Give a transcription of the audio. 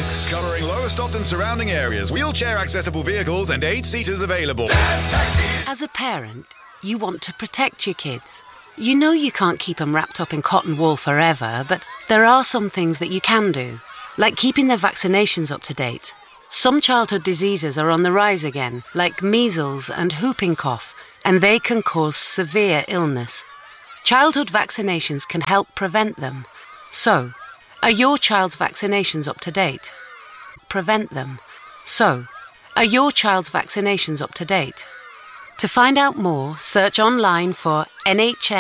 Tax. Covering Lowestoft and surrounding areas. Wheelchair accessible vehicles and 8-seaters available. As a parent, you want to protect your kids. You know you can't keep them wrapped up in cotton wool forever, but there are some things that you can do, like keeping their vaccinations up to date. Some childhood diseases are on the rise again, like measles and whooping cough, and they can cause severe illness. Childhood vaccinations can help prevent them. So, are your child's vaccinations up to date? Prevent them. So, are your child's vaccinations up to date? To find out more, search online for NHS